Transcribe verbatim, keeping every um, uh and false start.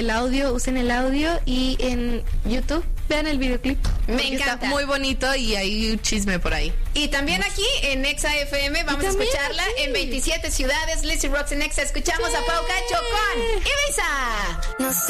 el audio, usen el audio y en YouTube vean el videoclip. Me encanta. Está muy bonito y hay un chisme por ahí. Y también aquí en Exa F M vamos a escucharla aquí en veintisiete ciudades. Lizzy Rocks en Exa. Escuchamos sí. a Pau Cacho con Ibiza. No sé